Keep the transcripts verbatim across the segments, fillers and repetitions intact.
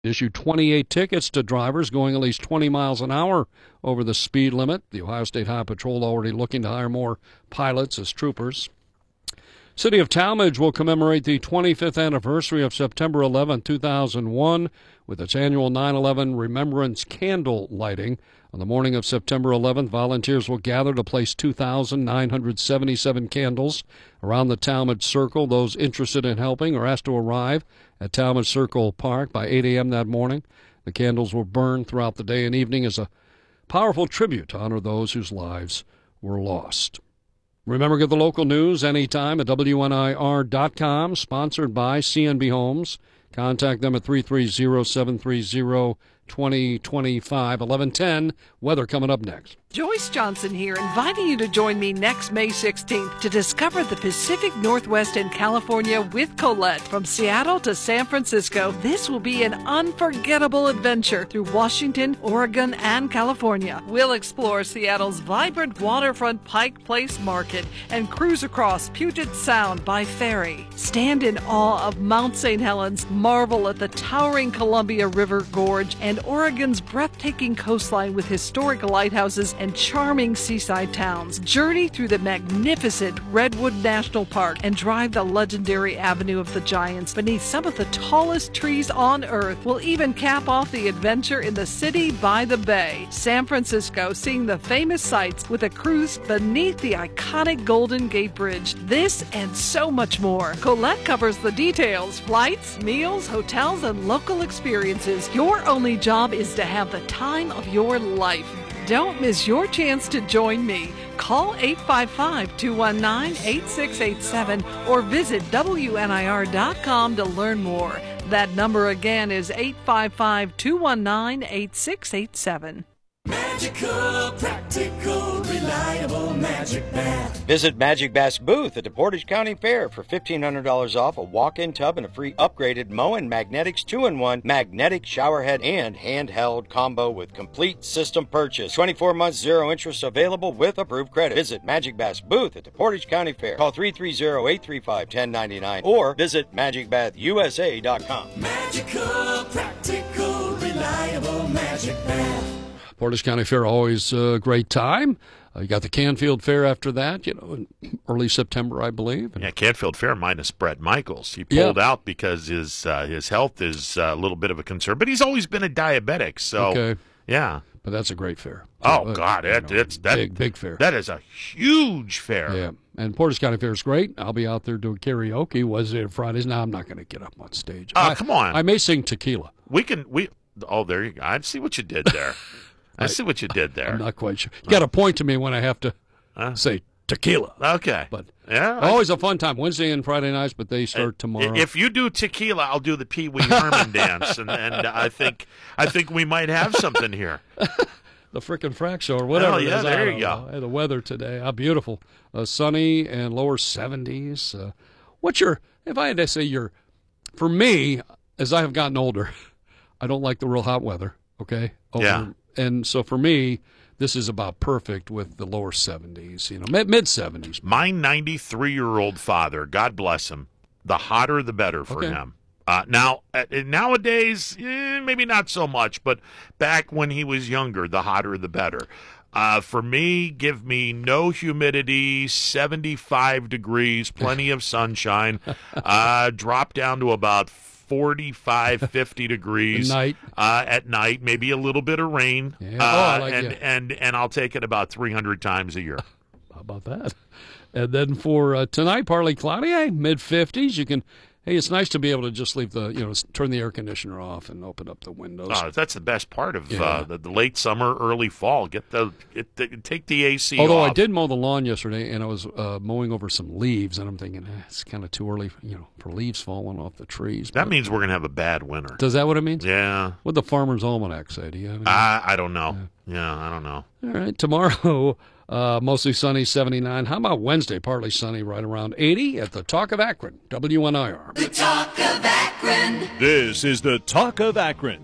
Issued twenty-eight tickets to drivers going at least twenty miles an hour over the speed limit. The Ohio State Highway Patrol already looking to hire more pilots as troopers. City of Talmadge will commemorate the twenty-fifth anniversary of September eleventh, two thousand one, with its annual nine eleven Remembrance Candle lighting. On the morning of September eleventh, volunteers will gather to place two thousand nine hundred seventy-seven candles around the Talmadge Circle. Those interested in helping are asked to arrive at Talmadge Circle Park by eight a.m. that morning. The candles will burn throughout the day and evening as a powerful tribute to honor those whose lives were lost. Remember, get the local news anytime at W N I R dot com, sponsored by C N B Homes. Contact them at three three zero, seven three zero, two zero two five. eleven ten, weather coming up next. Joyce Johnson here, inviting you to join me next May sixteenth to discover the Pacific Northwest and California with Colette. From Seattle to San Francisco, this will be an unforgettable adventure through Washington, Oregon, and California. We'll explore Seattle's vibrant waterfront Pike Place Market and cruise across Puget Sound by ferry. Stand in awe of Mount Saint Helens, marvel at the towering Columbia River Gorge, and Oregon's breathtaking coastline with historic lighthouses and charming seaside towns. Journey through the magnificent Redwood National Park and drive the legendary Avenue of the Giants beneath some of the tallest trees on Earth. We'll even cap off the adventure in the city by the bay. San Francisco, seeing the famous sights with a cruise beneath the iconic Golden Gate Bridge. This and so much more. Colette covers the details: flights, meals, hotels, and local experiences. Your only job is to have the time of your life. Don't miss your chance to join me. Call eight five five, two one nine, eight six eight seven or visit W N I R dot com to learn more. That number again is eight five five, two one nine, eight six eight seven. Magical, practical, reliable Magic Bath. Visit Magic Bath's booth at the Portage County Fair for fifteen hundred dollars off a walk-in tub and a free upgraded Moen Magnetics two in one magnetic showerhead and handheld combo with complete system purchase. twenty-four months zero interest available with approved credit. Visit Magic Bath's booth at the Portage County Fair. Call three three zero, eight three five, one zero nine nine or visit magic bath U S A dot com. Magical, practical, reliable Magic Bath. Portage County Fair, always a great time. Uh, you got the Canfield Fair after that, you know, in early September, I believe. And yeah, Canfield Fair minus Brett Michaels. He pulled yeah. out because his uh, his health is uh, a little bit of a concern, but he's always been a diabetic. So, okay. yeah. But that's a great fair. Oh, so, God, uh, it, you know, it's that big, big fair. That is a huge fair. Yeah, and Portage County Fair is great. I'll be out there doing karaoke Wednesday and Fridays. Now I'm not going to get up on stage. Oh, I, come on. I may sing tequila. We can, we, oh, there you go. I see what you did there. I see what you did there. I'm not quite sure. You got to point to me when I have to uh, say tequila. Okay. But yeah, always a fun time. Wednesday and Friday nights, but they start tomorrow. If you do tequila, I'll do the Pee Wee Herman dance, and, and I think I think we might have something here. The frickin' frack show or whatever. Oh, yeah, it is. there you go. Hey, the weather today, how beautiful. Uh, sunny and lower seventies. Uh, what's your, if I had to say your, for me, as I have gotten older, I don't like the real hot weather, okay? Over, yeah. And so for me, this is about perfect with the lower seventies, you know, mid seventies. My ninety-three-year-old father, God bless him, the hotter the better for okay. him. Uh, now, uh, nowadays, eh, maybe not so much, but back when he was younger, the hotter the better. Uh, for me, give me no humidity, seventy-five degrees, plenty of sunshine, uh, drop down to about forty-five, fifty degrees night. Uh, at night, maybe a little bit of rain, yeah. uh, oh, I like and, it. and, and I'll take it about three hundred times a year. How about that? And then for uh, tonight, partly cloudy, hey, mid fifties. You can, hey, it's nice to be able to just leave the, you know, turn the air conditioner off and open up the windows. Oh, that's the best part of yeah. uh, the, the late summer, early fall. Get the, get the take the A C Although off. I did mow the lawn yesterday, and I was uh, mowing over some leaves, and I'm thinking eh, it's kind of too early, you know, for leaves falling off the trees. That but means we're going to have a bad winter. Does that what it means? Yeah. What'd the Farmer's Almanac say? Do you have any? I, I don't know. Yeah. yeah, I don't know. All right, tomorrow, uh, mostly sunny, seventy-nine. How about Wednesday, partly sunny, right around eighty at the Talk of Akron, W N I R. The Talk of Akron. This is the Talk of Akron,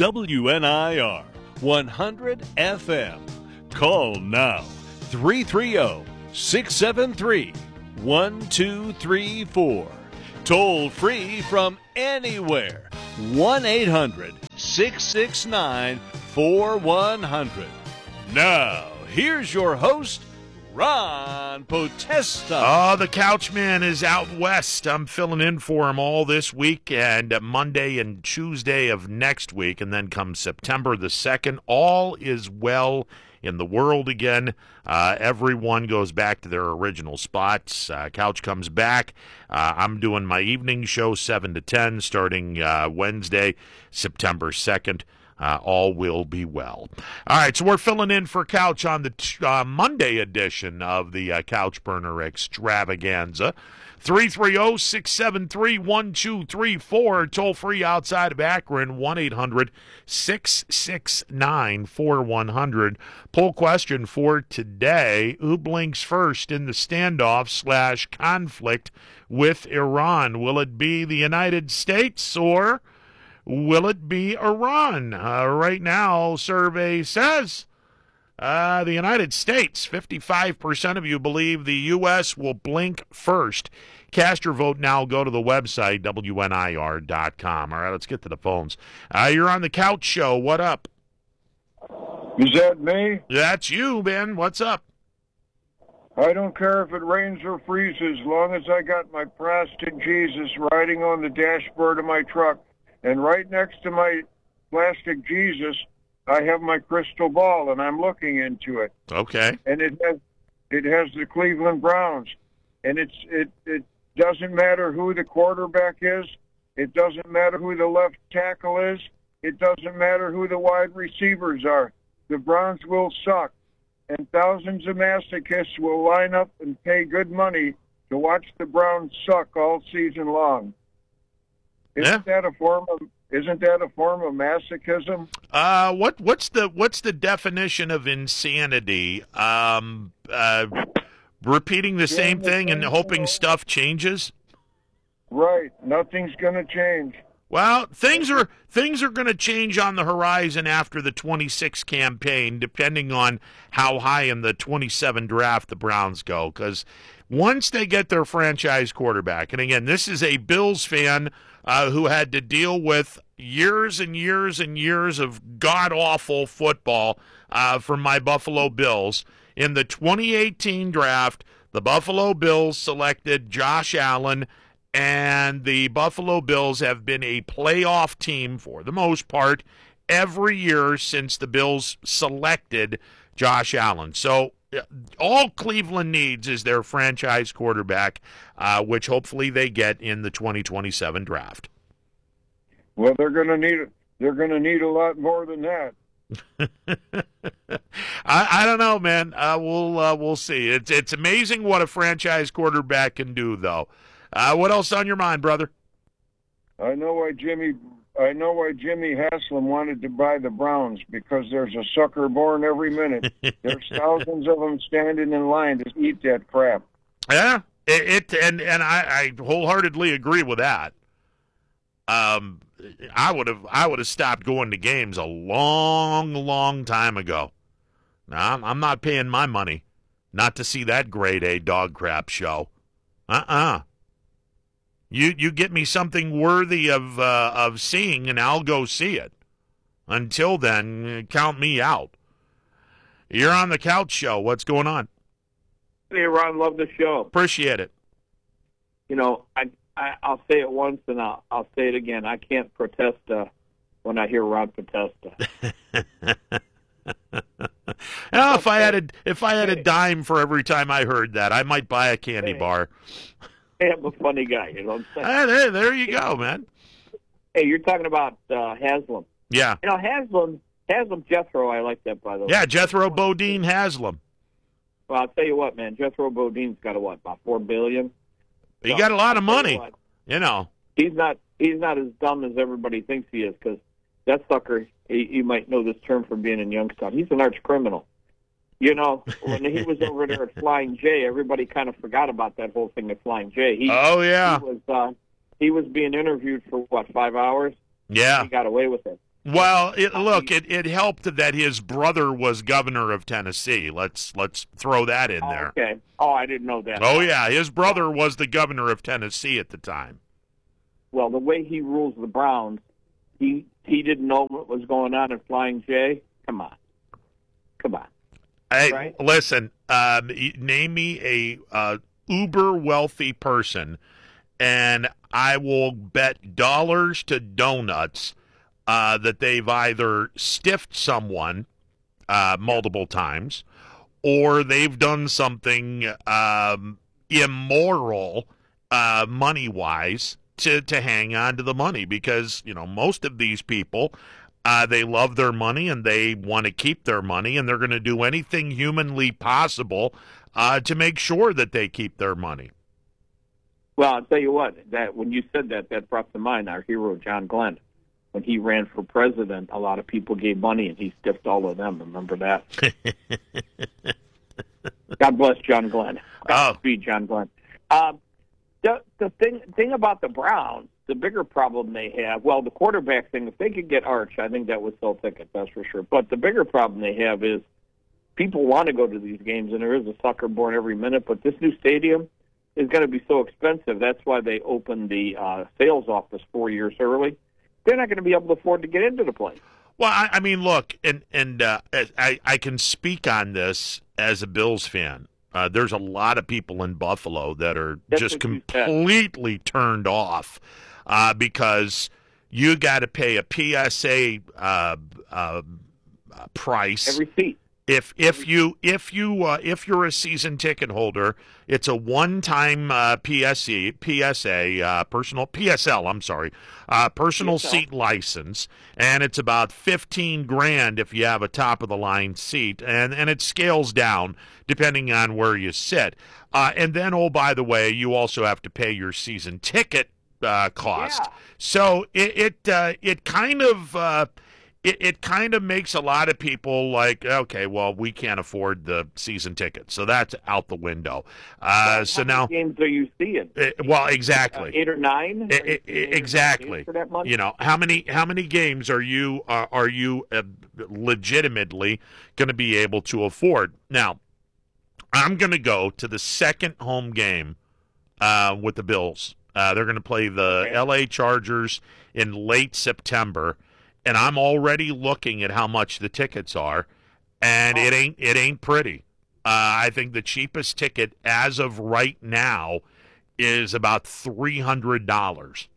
W N I R, one hundred F M. Call now, three three zero, six seven three, one two three four. Toll free from anywhere, one eight hundred, six six nine, four one zero zero. Now, here's your host, Ron Potesta. Oh, the Couchman is out west. I'm filling in for him all this week and Monday and Tuesday of next week. And then comes September the second, all is well in the world again. Uh, everyone goes back to their original spots. Uh, Couch comes back. Uh, I'm doing my evening show seven to ten starting uh, Wednesday, September second. Uh, all will be well. All right, so we're filling in for Couch on the t- uh, Monday edition of the uh, Couch Burner Extravaganza. three three zero, six seven three, one two three four, toll free outside of Akron, one eight hundred, six six nine, four one zero zero. Poll question for today: who blinks first in the standoff slash conflict with Iran? Will it be the United States or will it be Iran? Uh, right now, survey says uh, the United States. fifty-five percent of you believe the U S will blink first. Cast your vote now. Go to the website, W N I R dot com. All right, let's get to the phones. Uh, you're on the Couch Show. What up? Is that me? That's you, Ben. What's up? I don't care if it rains or freezes, as long as I got my plastic Jesus riding on the dashboard of my truck. And right next to my plastic Jesus, I have my crystal ball, and I'm looking into it. Okay. And it has it has the Cleveland Browns, and it's it it doesn't matter who the quarterback is, it doesn't matter who the left tackle is, it doesn't matter who the wide receivers are. The Browns will suck, and thousands of masochists will line up and pay good money to watch the Browns suck all season long. Isn't Yeah. that a form of isn't that a form of masochism? Uh, what what's the what's the definition of insanity? Um, uh, repeating the same thing and hoping stuff changes. Right. Nothing's going to change. Well, things are things are going to change on the horizon after the twenty-six campaign, depending on how high in the twenty-seven draft the Browns go. Because once they get their franchise quarterback, and again, this is a Bills fan uh, who had to deal with years and years and years of god-awful football uh, from my Buffalo Bills. In the twenty eighteen draft, the Buffalo Bills selected Josh Allen, and the Buffalo Bills have been a playoff team for the most part every year since the Bills selected Josh Allen. So uh, all Cleveland needs is their franchise quarterback, uh, which hopefully they get in the twenty twenty-seven draft. Well, they're going to need they're going to need a lot more than that. I, I don't know, man. Uh, we'll uh, we'll see. It's it's amazing what a franchise quarterback can do, though. Uh, what else on your mind, brother? I know why Jimmy I know why Jimmy Haslam wanted to buy the Browns, because there's a sucker born every minute. There's thousands of them standing in line to eat that crap. Yeah, it, it and and I, I wholeheartedly agree with that. Um, I would have I would have stopped going to games a long, long time ago. Now I'm, I'm not paying my money not to see that grade A dog crap show. Uh-uh. You you get me something worthy of uh, of seeing, and I'll go see it. Until then, count me out. You're on the Couch Show. What's going on? Hey, Ron, love the show. Appreciate it. You know, I, I I'll say it once and I'll I'll say it again. I can't protest uh, when I hear Ron Potesta. Now, if I had a if I had a dime for every time I heard that, I might buy a candy Hey. bar. Hey, I'm a funny guy. You know what I'm saying? Ah, there, there you go, man. Hey, you're talking about uh, Haslam. Yeah, You know, Haslam, Haslam Jethro. I like that, by the way. yeah. Jethro Bodine Haslam. Well, I'll tell you what, man. Jethro Bodine's got a what? About four billion. He So, got a lot of I'll tell you money, what, you know. He's not. He's not as dumb as everybody thinks he is. Because that sucker, he, you might know this term from being in Youngstown. He's an arch criminal. You know, when he was over there at Flying J, everybody kind of forgot about that whole thing at Flying J. He, Oh yeah, he was uh, he was being interviewed for what, five hours? yeah. He got away with it. Well, it, look, it, it helped that his brother was governor of Tennessee. Let's let's throw that in Oh, there. okay. Oh, I didn't know that. Oh yeah, his brother was the governor of Tennessee at the time. Well, the way he rules the Browns, he he didn't know what was going on in Flying J. Come on, come on. Hey, Right? listen. Um, y- name me a uh, uber wealthy person, and I will bet dollars to donuts uh, that they've either stiffed someone uh, multiple times, or they've done something um, immoral, uh, money wise, to to hang on to the money. Because you know most of these people. Uh, they love their money and they want to keep their money, and they're going to do anything humanly possible uh, to make sure that they keep their money. Well, I'll tell you what. That when you said that, that brought to mind our hero John Glenn. When he ran for president, a lot of people gave money, and he stiffed all of them. Remember that? God bless John Glenn. Oh. Be John Glenn. Um, the the thing thing about the Browns. The bigger problem they have, well, the quarterback thing, if they could get Arch, I think that would sell tickets, that's for sure. But the bigger problem they have is people want to go to these games, and there is a sucker born every minute, but this new stadium is going to be so expensive. That's why they opened the uh, sales office four years early. They're not going to be able to afford to get into the place. Well, I, I mean, look, and, and uh, I, I can speak on this as a Bills fan. Uh, there's a lot of people in Buffalo that are That's just what you said. completely turned off. Uh, because you got to pay a P S A uh, uh, price Every seat. if if you if you uh, if you're a season ticket holder. It's a one-time uh, P S A P S A uh, personal P S L. I'm sorry, uh, personal P S L. seat license, and it's about fifteen grand if you have a top of the line seat, and and it scales down depending on where you sit. Uh, and then, oh by the way, you also have to pay your season ticket. Uh, cost. Yeah. So it it uh, it kind of uh, it, it kind of makes a lot of people like, okay, well, we can't afford the season ticket, so that's out the window. Uh, Well, so how many now, games are you seeing? uh, well, exactly, Uh, eight or nine? I- Are you I- seeing eight or nine exactly. games for that money? You know, how many how many games are you uh, are you uh, legitimately going to be able to afford? Now, I'm going to go to the second home game uh, with the Bills. Uh, they're going to play the Okay. L A Chargers in late September, and I'm already looking at how much the tickets are, and it ain't it ain't pretty. Uh, I think the cheapest ticket as of right now is about three hundred dollars.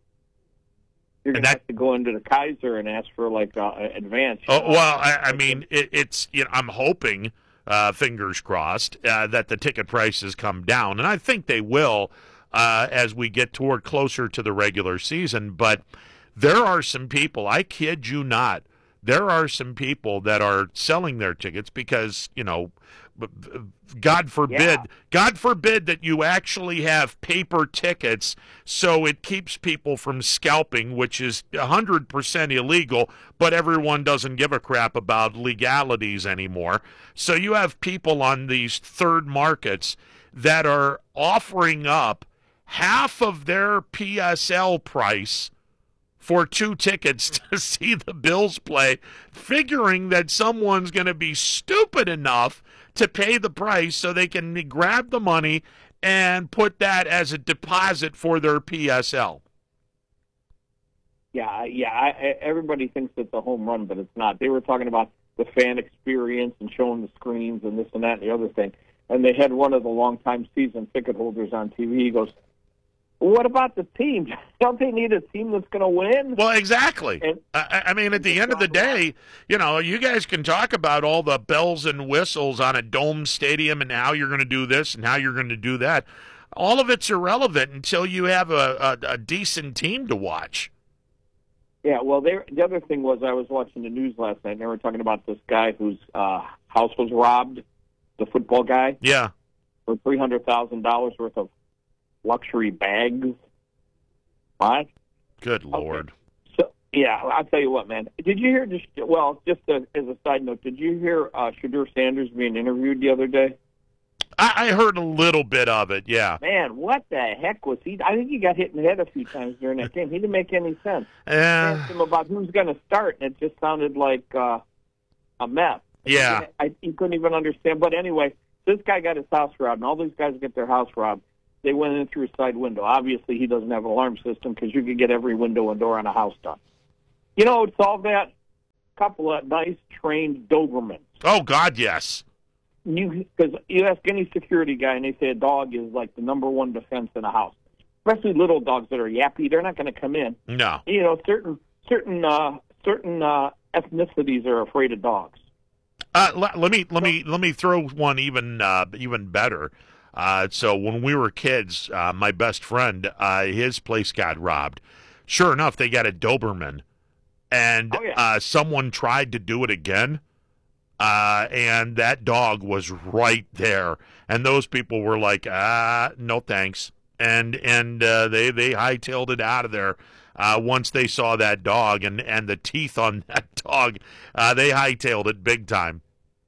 You're going And to that- have to go into the Kaiser and ask for, like, uh, advance. you Oh, know? well, I, I mean, it, it's you know, I'm hoping, uh, fingers crossed, uh, that the ticket prices come down, and I think they will uh, as we get toward closer to the regular season. But there are some people, I kid you not, there are some people that are selling their tickets because, you know, b- b- God forbid, Yeah. God forbid that you actually have paper tickets, so it keeps people from scalping, which is one hundred percent illegal, but everyone doesn't give a crap about legalities anymore. So you have people on these third markets that are offering up half of their P S L price for two tickets to see the Bills play, figuring that someone's going to be stupid enough to pay the price so they can grab the money and put that as a deposit for their P S L. Yeah, yeah. I, I, everybody thinks it's a home run, but it's not. They were talking about the fan experience and showing the screens and this and that and the other thing. And they had one of the longtime season ticket holders on T V. He goes, "What about the team? Don't they need a team that's going to win?" Well, exactly. And- I, I mean, at the end of the day, you know, you guys can talk about all the bells and whistles on a dome stadium and how you're going to do this and how you're going to do that. All of it's irrelevant until you have a, a, a decent team to watch. Yeah, well, they, the other thing was I was watching the news last night, and they were talking about this guy whose uh, house was robbed, the football guy, Yeah. for three hundred thousand dollars worth of luxury bags. What? Good Lord. So, yeah, I'll tell you what, man. Did you hear, just, well, just a, as a side note, did you hear uh, Shadur Sanders being interviewed the other day? I, I heard a little bit of it, yeah. Man, what the heck was he? I think he got hit in the head a few times during that game. He didn't make any sense. I Uh, asked him about who's going to start, and it just sounded like uh, a mess. yeah. I, he couldn't even understand. But anyway, this guy got his house robbed, and all these guys get their house robbed. They went in through a side window. Obviously, he doesn't have an alarm system because you could get every window and door on a house done. You know, would solve that? A couple of nice trained Dobermans. Oh, God, yes. You because you ask any security guy, and they say a dog is like the number one defense in a house. Especially little dogs that are yappy, they're not going to come in. No. You know, certain certain uh, certain uh, ethnicities are afraid of dogs. Uh, let, let me let me let me throw one even uh, even better. Uh, so when we were kids, uh, my best friend, uh, his place got robbed. Sure enough, they got a Doberman, and Oh, yeah. uh, someone tried to do it again. Uh, and that dog was right there, and those people were like, "Ah, no thanks," and and uh, they they hightailed it out of there. Uh, once they saw that dog and, and the teeth on that dog, uh, they hightailed it big time.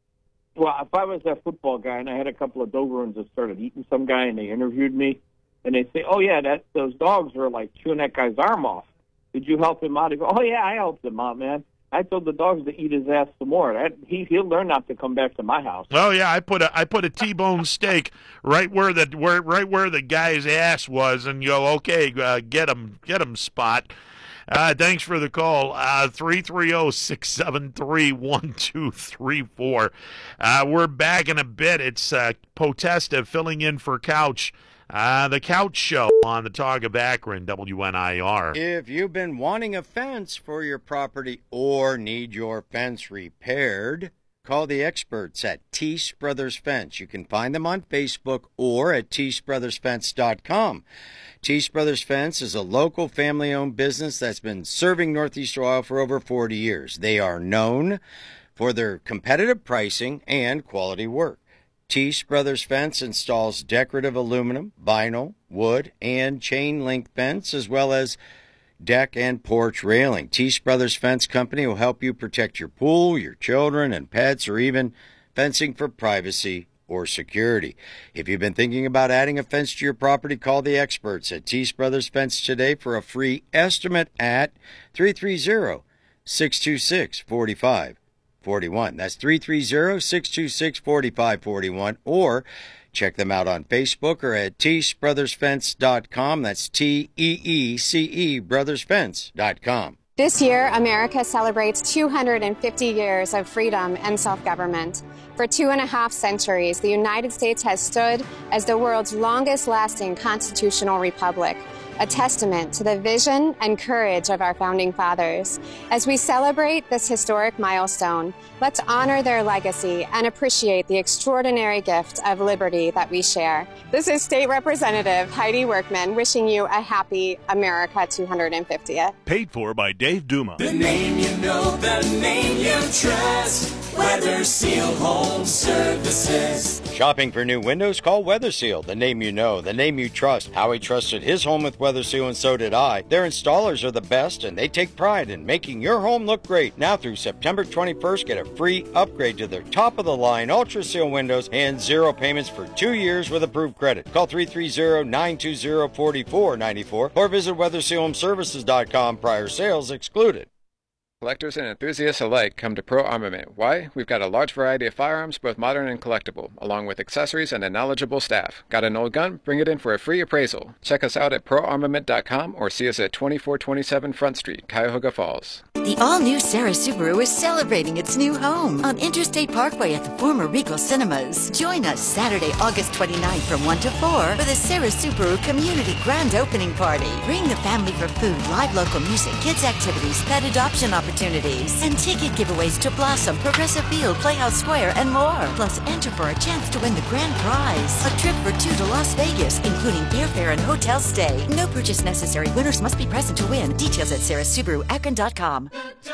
Well, if I was that football guy and I had a couple of Dobermans that started eating some guy and they interviewed me, and they say, "Oh yeah, that those dogs were like chewing that guy's arm off. Did you help him out?" He go, "Oh yeah, I helped him out, man. I told the dogs to eat his ass some more. That, he he'll learn not to come back to my house." Oh yeah, I put a I put a T-bone steak right where the where right where the guy's ass was, and you go, okay, uh, get him, get him, Spot. Uh, thanks for the call. Uh, three three zero six seven three one two three four. Uh, we're back in a bit. It's uh, Potesta filling in for Couch. Uh, the Couch Show on the Talk of Akron, W N I R. If you've been wanting a fence for your property or need your fence repaired, call the experts at Teese Brothers Fence. You can find them on Facebook or at teese brothers fence dot com. Teese Brothers Fence is a local family-owned business that's been serving Northeast Ohio for over forty years. They are known for their competitive pricing and quality work. Teese Brothers Fence installs decorative aluminum, vinyl, wood, and chain link fence, as well as deck and porch railing. Teese Brothers Fence Company will help you protect your pool, your children, and pets, or even fencing for privacy or security. If you've been thinking about adding a fence to your property, call the experts at Teese Brothers Fence today for a free estimate at three three zero, six two six, four five four one. That's three three zero, six two six, four five four one, or check them out on Facebook or at teese brothers fence dot com. That's T E E C E brothers fence dot com. This year, America celebrates two hundred fifty years of freedom and self-government. For two and a half centuries, the United States has stood as the world's longest-lasting constitutional republic, a testament to the vision and courage of our founding fathers. As we celebrate this historic milestone, let's honor their legacy and appreciate the extraordinary gift of liberty that we share. This is State Representative Heidi Workman wishing you a happy America two hundred fiftieth. Paid for by Dave Duma. The name you know, the name you trust. Weather Seal Home Services. Shopping for new windows? Call Weather Seal, the name you know, the name you trust. Howie trusted his home with Weather Seal, and so did I. Their installers are the best, and they take pride in making your home look great. Now through September twenty-first, get a free upgrade to their top-of-the-line Ultra Seal windows and zero payments for two years with approved credit. Call three three zero, nine two zero, four four nine four or visit weather seal home services dot com. Prior sales excluded. Collectors and enthusiasts alike come to Pro Armament. Why? We've got a large variety of firearms, both modern and collectible, along with accessories and a knowledgeable staff. Got an old gun? Bring it in for a free appraisal. Check us out at pro armament dot com or see us at twenty-four twenty-seven Front Street, Cuyahoga Falls. The all-new Sarah Subaru is celebrating its new home on Interstate Parkway at the former Regal Cinemas. Join us Saturday, August twenty-ninth from one to four for the Sarah Subaru Community Grand Opening Party. Bring the family for food, live local music, kids activities, pet adoption opportunities, and ticket giveaways to Blossom, Progressive Field, Playhouse Square, and more. Plus, enter for a chance to win the grand prize, a trip for two to Las Vegas, including airfare and hotel stay. No purchase necessary. Winners must be present to win. Details at sarah subaru akron dot com.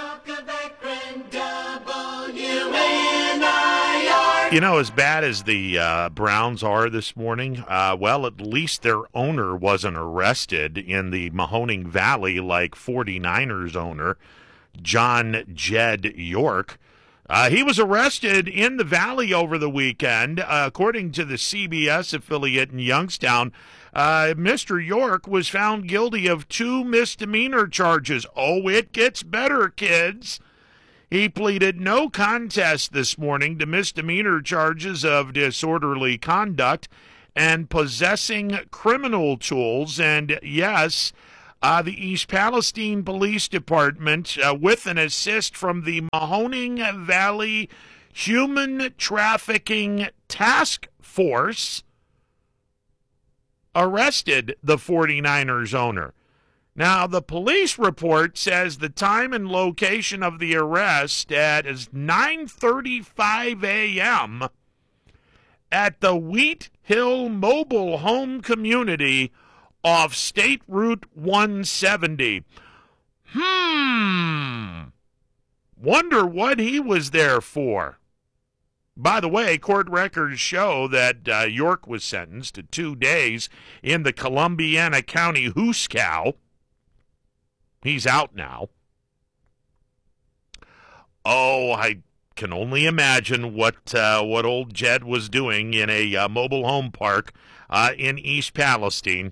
You know, as bad as the uh, Browns are this morning, uh, well, at least their owner wasn't arrested in the Mahoning Valley like 49ers owner John Jed York. Uh, he was arrested in the Valley over the weekend. Uh, according to the C B S affiliate in Youngstown, uh, Mister York was found guilty of two misdemeanor charges. Oh, it gets better, kids. He pleaded no contest this morning to misdemeanor charges of disorderly conduct and possessing criminal tools. And yes, Uh, the East Palestine Police Department, uh, with an assist from the Mahoning Valley Human Trafficking Task Force, arrested the 49ers owner. Now, the police report says the time and location of the arrest at is nine thirty-five a.m. at the Wheat Hill Mobile Home Community off State Route one seventy. Hmm. Wonder what he was there for. By the way, court records show that uh, York was sentenced to two days in the Columbiana County Hooscow. He's out now. Oh, I can only imagine what uh, what old Jed was doing in a uh, mobile home park uh, in East Palestine.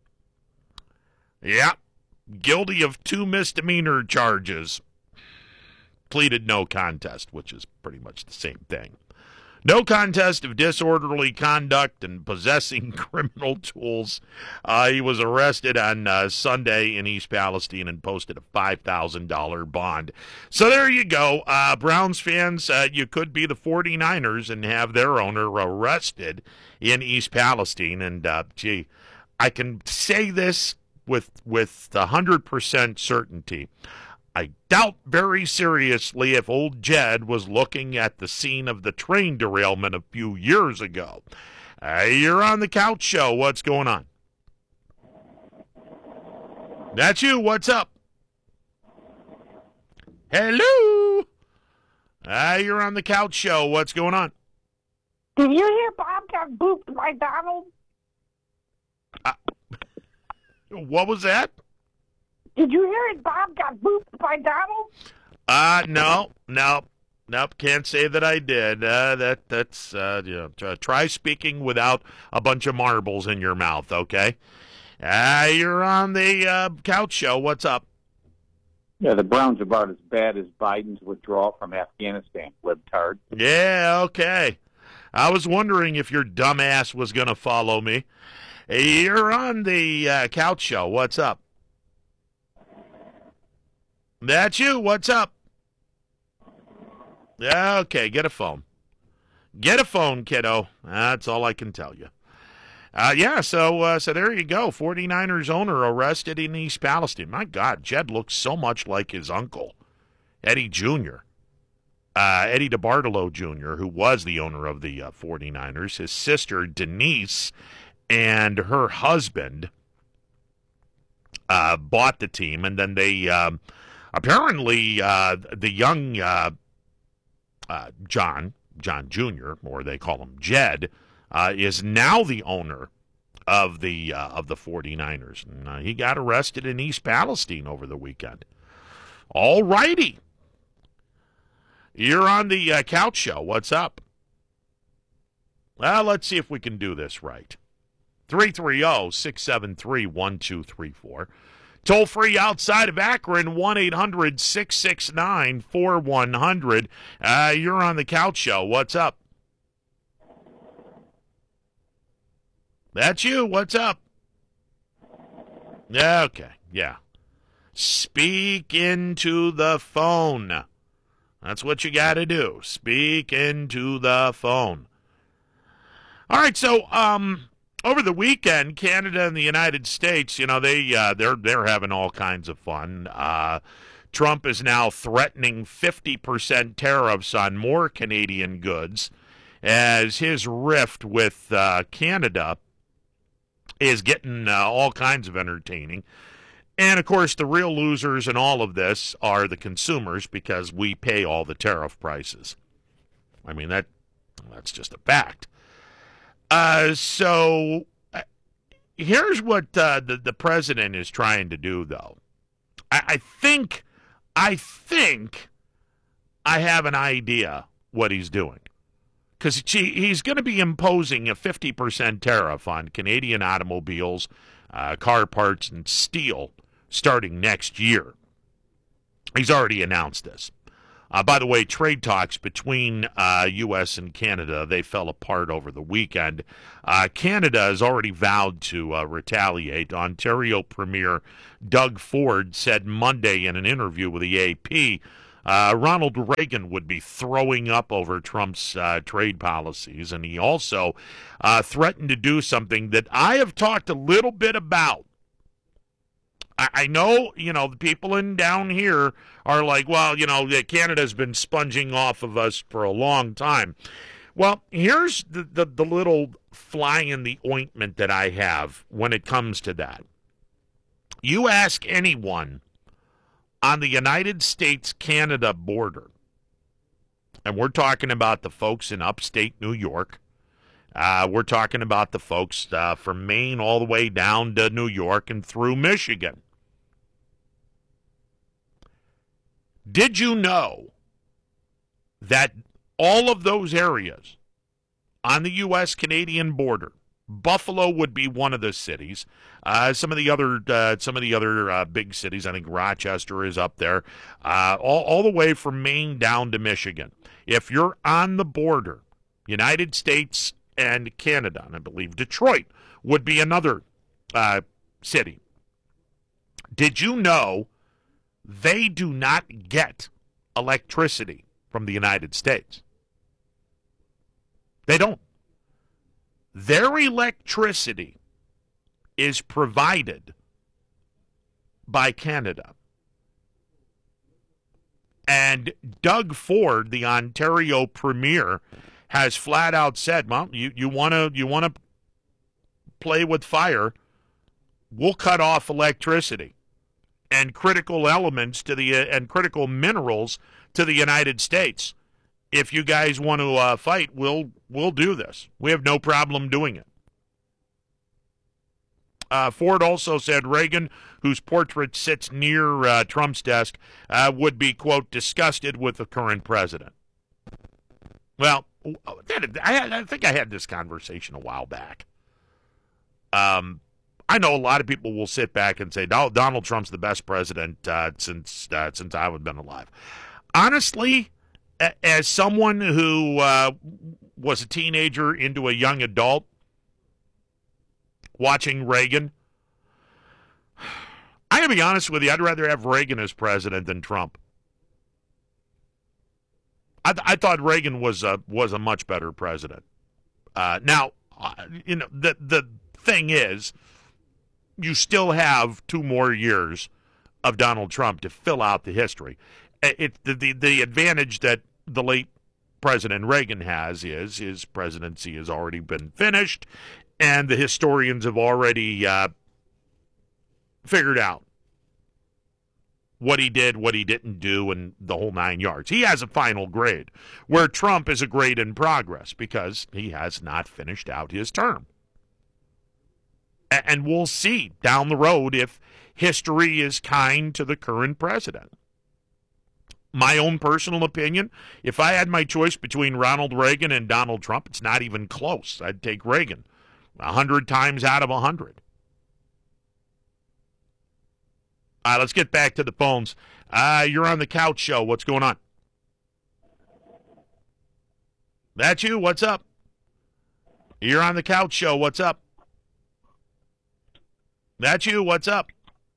Yeah, guilty of two misdemeanor charges. Pleaded no contest, which is pretty much the same thing. No contest of disorderly conduct and possessing criminal tools. Uh, he was arrested on uh, Sunday in East Palestine and posted a five thousand dollars bond. So there you go. Uh, Browns fans, uh, you could be the 49ers and have their owner arrested in East Palestine. And, uh, gee, I can say this with, with one hundred percent certainty. I doubt very seriously if old Jed was looking at the scene of the train derailment a few years ago. Uh, you're on the Couch Show. What's going on? That's you. What's up? Hello? Uh, you're on the Couch Show. What's going on? Did you hear Bob got booped by Donald? Uh, what was that? Did you hear it? Bob got booped by Donald? Uh, no, no, nope. Can't say that I did. Uh, that that's uh, you know, try, try speaking without a bunch of marbles in your mouth. Okay. Uh, you're on the uh, Couch Show. What's up? Yeah, the Browns are about as bad as Biden's withdrawal from Afghanistan, libtard. Yeah, okay. I was wondering if your dumb ass was going to follow me. You're on the uh, Couch Show. What's up? That's you. What's up? Okay, get a phone. Get a phone, kiddo. That's all I can tell you. Uh, yeah, so uh, so there you go. 49ers owner arrested in East Palestine. My God, Jed looks so much like his uncle, Eddie Junior Uh, Eddie DeBartolo Junior, who was the owner of the uh, 49ers. His sister, Denise, and her husband uh, bought the team, and then they... Um, Apparently, uh, the young uh, uh, John, John Junior, or they call him Jed, uh, is now the owner of the uh, of the 49ers. And, uh, he got arrested in East Palestine over the weekend. All righty. You're on the uh, Couch Show. What's up? Well, let's see if we can do this right. three three zero, six seven three, one two three four. Toll free outside of Akron, one eight hundred, six six nine, four one zero zero. Uh, you're on the Couch Show. What's up? That's you. What's up? Okay, yeah. Speak into the phone. That's what you got to do. Speak into the phone. All right, so, um... over the weekend, Canada and the United States, you know, they uh, they're they're having all kinds of fun. Uh, Trump is now threatening fifty percent tariffs on more Canadian goods, as his rift with uh, Canada is getting uh, all kinds of entertaining. And of course, the real losers in all of this are the consumers, because we pay all the tariff prices. I mean, that that's just a fact. Uh, so uh, here's what uh, the, the president is trying to do, though. I, I think, I think I have an idea what he's doing. Because he's going to be imposing a fifty percent tariff on Canadian automobiles, uh, car parts, and steel starting next year. He's already announced this. Uh, by the way, trade talks between uh, U S and Canada, they fell apart over the weekend. Uh, Canada has already vowed to uh, retaliate. Ontario Premier Doug Ford said Monday in an interview with the A P uh, Ronald Reagan would be throwing up over Trump's uh, trade policies, and he also uh, threatened to do something that I have talked a little bit about. I know, you know, the people in down here are like, well, you know, Canada's been sponging off of us for a long time. Well, here's the, the, the little fly in the ointment that I have when it comes to that. You ask anyone on the United States-Canada border, and we're talking about the folks in upstate New York, Uh, we're talking about the folks uh, from Maine all the way down to New York and through Michigan. Did you know that all of those areas on the U S Canadian border, Buffalo would be one of the cities. Uh, some of the other, uh, some of the other uh, big cities, I think Rochester is up there, uh, all, all the way from Maine down to Michigan. If you're on the border, United States and Canada, and I believe Detroit would be another uh, city. Did you know they do not get electricity from the United States? They don't. Their electricity is provided by Canada. And Doug Ford, the Ontario Premier, has flat out said, well, you, you want to you want to play with fire, we'll cut off electricity and critical elements to the uh, and critical minerals to the United States. If you guys want to uh, fight, we'll we'll do this. We have no problem doing it. Uh, Ford also said Reagan, whose portrait sits near uh, Trump's desk, uh, would be, quote, disgusted with the current president. Well, I, I think I had this conversation a while back. Um, I know a lot of people will sit back and say Donald Trump's the best president uh, since uh, since I've been alive. Honestly, as someone who uh, was a teenager into a young adult, watching Reagan, I gotta be honest with you, I'd rather have Reagan as president than Trump. I, th- I thought Reagan was a was a much better president. Uh, now, uh, you know, the the thing is, you still have two more years of Donald Trump to fill out the history. It the the, the advantage that the late President Reagan has is his presidency has already been finished, and the historians have already uh, figured out what he did, what he didn't do, and the whole nine yards. He has a final grade, where Trump is a grade in progress because he has not finished out his term. A- and we'll see down the road if history is kind to the current president. My own personal opinion, if I had my choice between Ronald Reagan and Donald Trump, it's not even close. I'd take Reagan a hundred times out of a hundred. All right, let's get back to the phones. Uh, you're on the Couch Show. What's going on? That's you? What's up? You're on the Couch Show. What's up? That's you? What's up?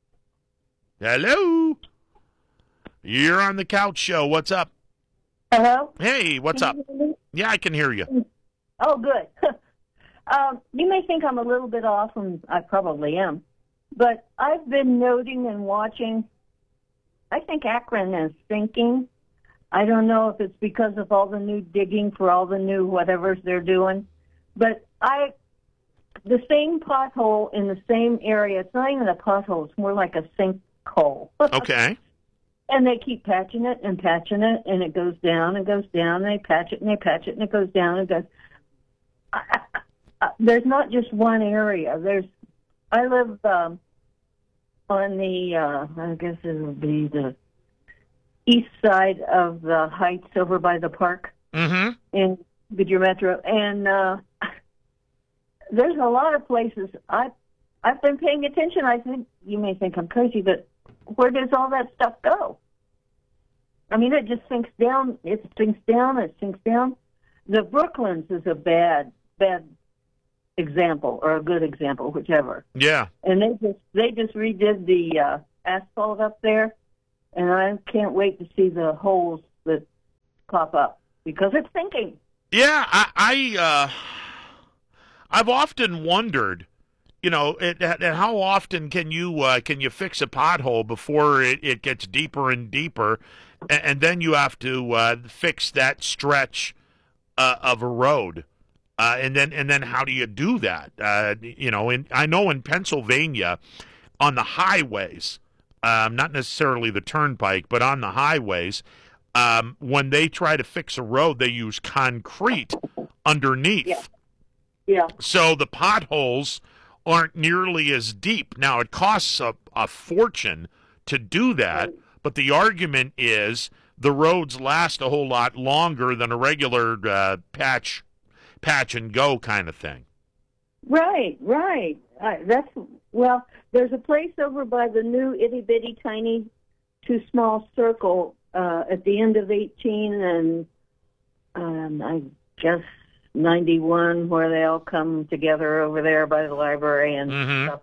Hello? You're on the Couch Show. What's up? Hello? Hey, what's Can up? you hear me? Yeah, I can hear you. Oh, good. um, you may think I'm a little bit off, and I probably am. But I've been noting and watching, I think Akron is sinking. I don't know if it's because of all the new digging for all the new whatevers they're doing. But I, the same pothole in the same area, it's not even a pothole, it's more like a sinkhole. Okay. And they keep patching it and patching it, and it goes down and goes down, and they patch it and they patch it, and it goes down and goes. I, I, I, there's not just one area. There's I live um, on the, uh, I guess it would be the east side of the Heights over by the park mm-hmm. in Goodyear Metro. And uh, there's a lot of places. I, I've been paying attention. I think you may think I'm crazy, but where does all that stuff go? I mean, it just sinks down. It sinks down. It sinks down. The Brooklands is a bad, bad example, or a good example, whichever. Yeah. And they just they just redid the uh, asphalt up there, and I can't wait to see the holes that pop up because it's sinking. Yeah, I, I uh, I've often wondered, you know, it, it, how often can you uh, can you fix a pothole before it, it gets deeper and deeper, and, and then you have to uh, fix that stretch uh, of a road, uh, and then and then how do you do that? Uh, you know, in, I know in Pennsylvania, on the highways, um, not necessarily the turnpike, but on the highways. Um, when they try to fix a road, they use concrete underneath. Yeah. Yeah. So the potholes aren't nearly as deep. Now, it costs a, a fortune to do that, but the argument is the roads last a whole lot longer than a regular uh, patch, patch and go kind of thing. Right, right. Uh, that's well. There's a place over by the new itty bitty tiny, too small circle. Uh, at the end of eighteen and um, I guess ninety-one, where they all come together over there by the library and mm-hmm. stuff.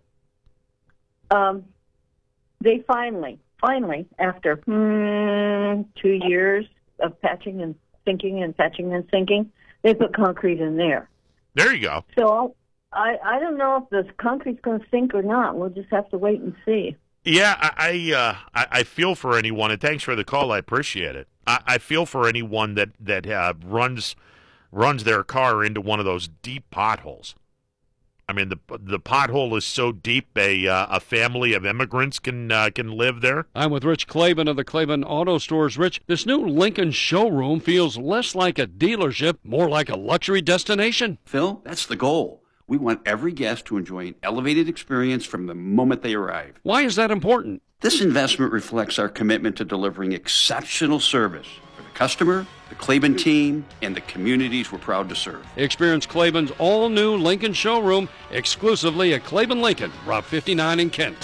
Um, they finally, finally, after hmm, two years of patching and sinking and patching and sinking, they put concrete in there. There you go. So I, I don't know if the concrete's going to sink or not. We'll just have to wait and see. Yeah, I I, uh, I I feel for anyone, and thanks for the call. I appreciate it. I, I feel for anyone that that uh, runs runs their car into one of those deep potholes. I mean, the the pothole is so deep a uh, a family of immigrants can uh, can live there. I'm with Rich Claiborne of the Claiborne Auto Stores. Rich, this new Lincoln showroom feels less like a dealership, more like a luxury destination. Phil, that's the goal. We want every guest to enjoy an elevated experience from the moment they arrive. Why is that important? This investment reflects our commitment to delivering exceptional service for the customer, the Claiborne team, and the communities we're proud to serve. Experience Claiborne's all-new Lincoln showroom exclusively at Claiborne Lincoln, Route fifty-nine in Kent.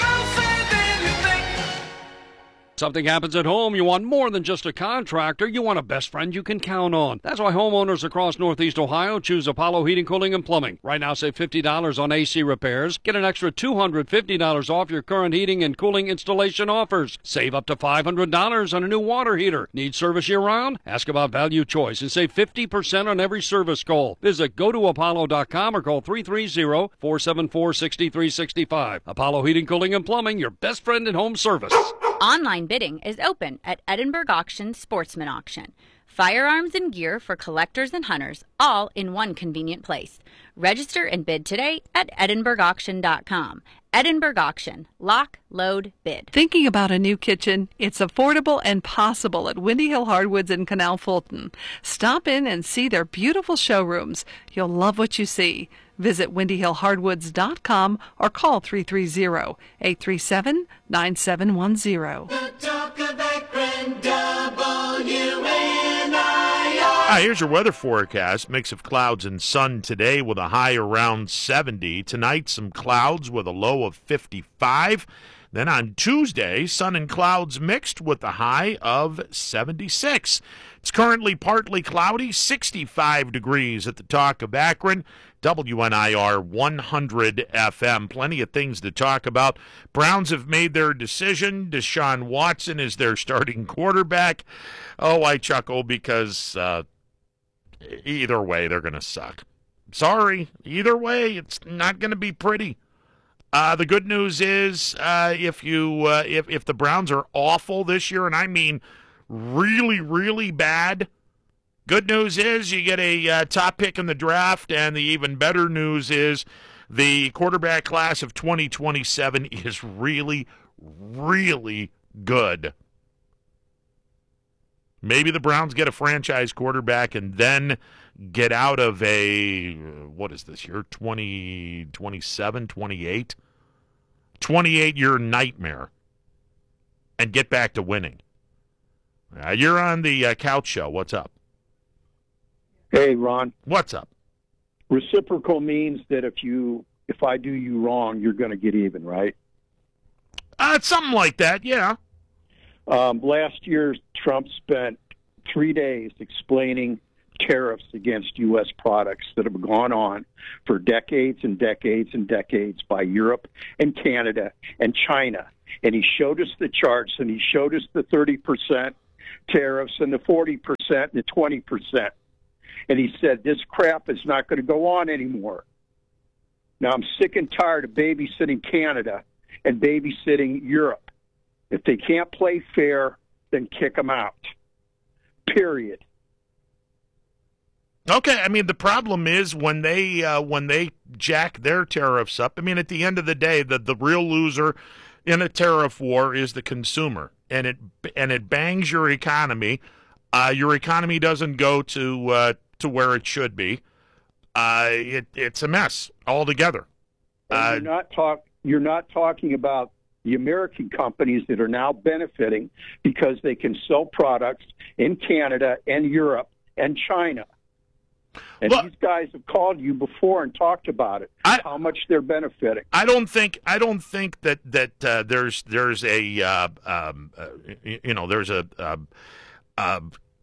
Something happens at home, you want more than just a contractor. You want a best friend you can count on. That's why homeowners across Northeast Ohio choose Apollo Heating, Cooling, and Plumbing. Right now, save fifty dollars on A C repairs. Get an extra two hundred fifty dollars off your current heating and cooling installation offers. Save up to five hundred dollars on a new water heater. Need service year-round? Ask about Value Choice and save fifty percent on every service call. Visit go to apollo dot com or call three three zero, four seven four, six three six five. Apollo Heating, Cooling, and Plumbing, your best friend in home service. Online bidding is open at Edinburgh Auction Sportsman Auction. Firearms and gear for collectors and hunters, all in one convenient place. Register and bid today at edinburgh auction dot com. Edinburgh Auction. Lock, load, bid. Thinking about a new kitchen? It's affordable and possible at Windy Hill Hardwoods in Canal Fulton. Stop in and see their beautiful showrooms. You'll love what you see. Visit windy hill hardwoods dot com or call three three zero, eight three seven, nine seven one zero. The talk of Akron, W N I R. Ah, here's your weather forecast. Mix of clouds and sun today with a high around seventy. Tonight, some clouds with a low of fifty-five. Then on Tuesday, sun and clouds mixed with a high of seventy-six. It's currently partly cloudy, sixty-five degrees at the Talk of Akron. W N I R one hundred F M. Plenty of things to talk about. Browns have made their decision. Deshaun Watson is their starting quarterback. Oh, I chuckle because uh, either way, they're going to suck. Sorry. Either way, it's not going to be pretty. Uh, the good news is uh, if you uh, if if the Browns are awful this year, and I mean really, really bad, good news is you get a uh, top pick in the draft, and the even better news is the quarterback class of twenty twenty-seven is really, really good. Maybe the Browns get a franchise quarterback and then get out of a, what is this year, twenty twenty-seven, twenty-eight? twenty-eight-year nightmare and get back to winning. Uh, you're on the uh, Couch Show. What's up? Hey, Ron. What's up? Reciprocal means that if you if I do you wrong, you're going to get even, right? Uh, something like that, yeah. Um, last year, Trump spent three days explaining tariffs against U S products that have gone on for decades and decades and decades by Europe and Canada and China. And he showed us the charts, and he showed us the thirty percent tariffs and the forty percent and the twenty percent. And he said, this crap is not going to go on anymore. Now, I'm sick and tired of babysitting Canada and babysitting Europe. If they can't play fair, then kick them out. Period. Okay, I mean the problem is when they uh, when they jack their tariffs up. I mean, at the end of the day, the the real loser in a tariff war is the consumer, and it and it bangs your economy. Uh, your economy doesn't go to uh, to where it should be. Uh, it it's a mess altogether. Uh, you're not talk. You're not talking about the American companies that are now benefiting because they can sell products in Canada and Europe and China. And Look, these guys have called you before and talked about it. I, how much they're benefiting. I don't think. I don't think that that uh, there's there's a uh, um, uh, you know there's a uh, uh,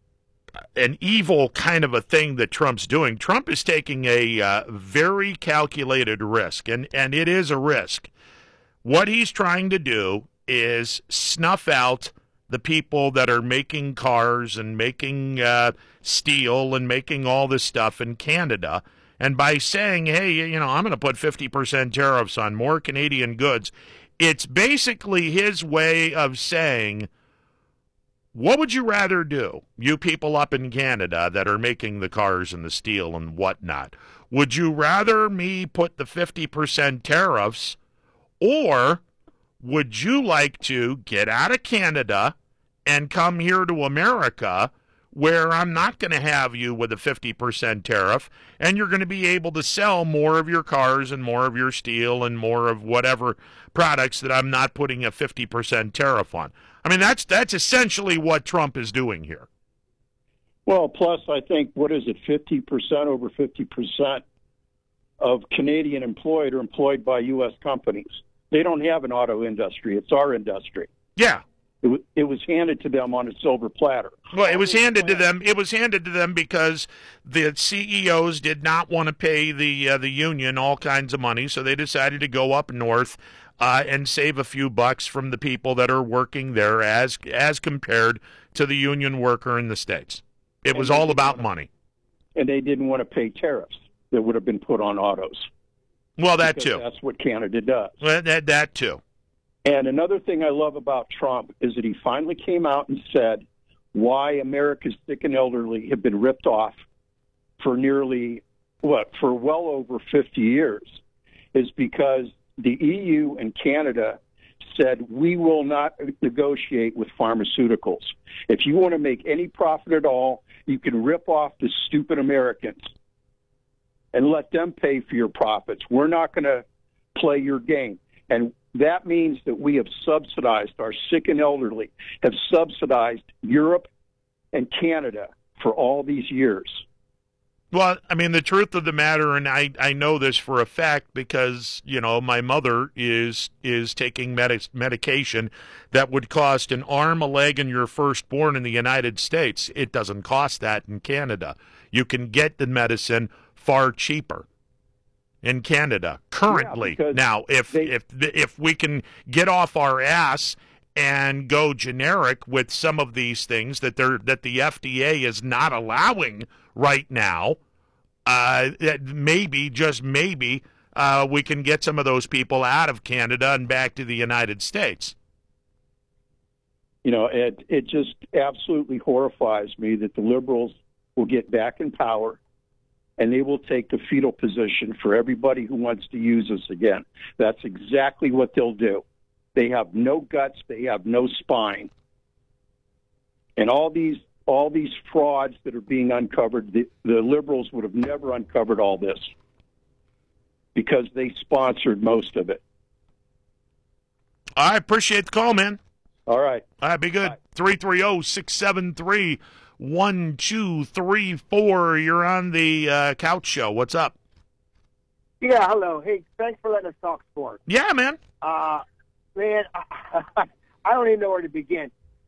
an evil kind of a thing that Trump's doing. Trump is taking a uh, very calculated risk, and and it is a risk. What he's trying to do is snuff out the people that are making cars and making uh, steel and making all this stuff in Canada. And by saying, hey, you know, I'm going to put fifty percent tariffs on more Canadian goods, it's basically his way of saying, what would you rather do, you people up in Canada that are making the cars and the steel and whatnot? Would you rather me put the fifty percent tariffs, or would you like to get out of Canada and come here to America where I'm not going to have you with a fifty percent tariff, and you're going to be able to sell more of your cars and more of your steel and more of whatever products that I'm not putting a fifty percent tariff on? I mean, that's that's essentially what Trump is doing here. Well, plus I think, what is it, fifty percent, over fifty percent of Canadian employed are employed by U S companies. They don't have an auto industry. It's our industry. Yeah. It, w- it was handed to them on a silver platter. Well, it was handed to them. It was handed to them because the C E Os did not want to pay the uh, the union all kinds of money, so they decided to go up north uh, and save a few bucks from the people that are working there, as as compared to the union worker in the States. It was all about money. And they didn't want to pay tariffs that would have been put on autos. Well, that because too. That's what Canada does. Well, that that too. And another thing I love about Trump is that he finally came out and said why America's sick and elderly have been ripped off for nearly, what, for well over fifty years, is because the E U and Canada said, we will not negotiate with pharmaceuticals. If you want to make any profit at all, you can rip off the stupid Americans and let them pay for your profits. We're not going to play your game. And that means that we have subsidized, our sick and elderly have subsidized Europe and Canada for all these years. Well, I mean, the truth of the matter, and I, I know this for a fact because, you know, my mother is is taking medic- medication that would cost an arm, a leg, and your firstborn in the United States. It doesn't cost that in Canada. You can get the medicine far cheaper in Canada currently. Yeah, now, if they, if if we can get off our ass and go generic with some of these things that they're that the F D A is not allowing right now, uh, that maybe, just maybe, uh, we can get some of those people out of Canada and back to the United States. You know, it it just absolutely horrifies me that the liberals will get back in power and they will take the fetal position for everybody who wants to use us again. That's exactly what they'll do. They have no guts. They have no spine. And all these all these frauds that are being uncovered, the, the liberals would have never uncovered all this because they sponsored most of it. I appreciate the call, man. All right. All right, be good. three three zero, six seven three, one two three four. You're on the uh, Couch Show. What's up? Yeah, hello. Hey, thanks for letting us talk sports. Yeah, man. Uh, man, I, I don't even know where to begin.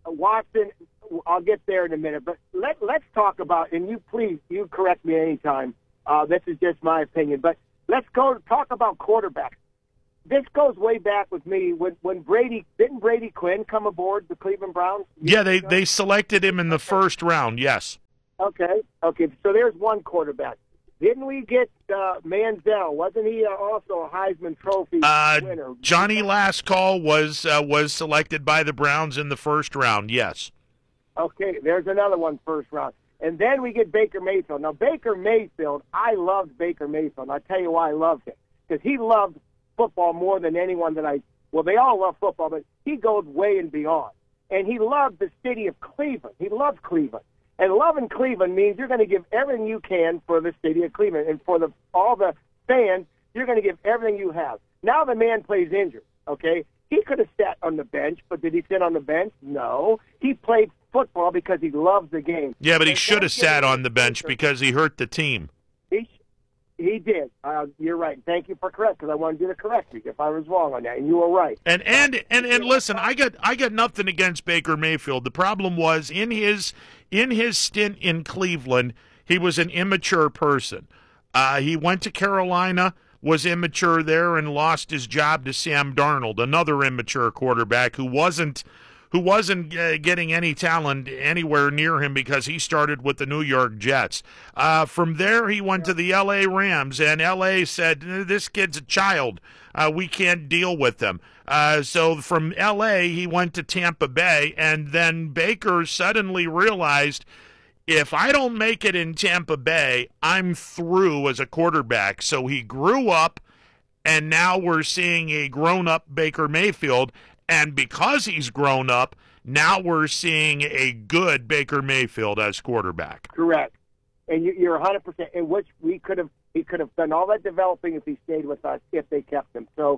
Watson, I'll get there in a minute, but let, let's talk about, and you please, you correct me anytime. Uh, this is just my opinion, but let's go talk about quarterbacks. This goes way back with me when, when Brady, didn't Brady Quinn come aboard the Cleveland Browns? Yeah, they, they selected him in the first round, yes. Okay, okay, so there's one quarterback. Didn't we get uh, Manziel? Wasn't he uh, also a Heisman Trophy uh, winner? Johnny Last Call was uh, was selected by the Browns in the first round, yes. Okay, there's another one first round. And then we get Baker Mayfield. Now, Baker Mayfield, I loved Baker Mayfield. I'll tell you why I loved him. Because he loved football more than anyone that I – well, they all love football, but he goes way and beyond. And he loved the city of Cleveland. He loved Cleveland. And loving Cleveland means you're going to give everything you can for the city of Cleveland. And for the all the fans, you're going to give everything you have. Now the man plays injured, okay? He could have sat on the bench, but did he sit on the bench? No. He played football because he loves the game. Yeah, but he should have sat on the bench because he hurt the team. He he did. Uh, you're right. Thank you for correct, because I wanted you to correct me if I was wrong on that, and you were right. And and and, and listen, I got I got nothing against Baker Mayfield. The problem was in his in his stint in Cleveland, he was an immature person. Uh, he went to Carolina, was immature there, and lost his job to Sam Darnold, another immature quarterback who wasn't who wasn't uh, getting any talent anywhere near him because he started with the New York Jets. Uh, from there, he went to the L A Rams, and L A said, this kid's a child. Uh, we can't deal with him. Uh, so from L A, he went to Tampa Bay, and then Baker suddenly realized, if I don't make it in Tampa Bay, I'm through as a quarterback. So he grew up, and now we're seeing a grown-up Baker Mayfield. And because he's grown up, now we're seeing a good Baker Mayfield as quarterback. Correct. And you, you're one hundred percent. In which we could have, he could have done all that developing if he stayed with us, if they kept him. So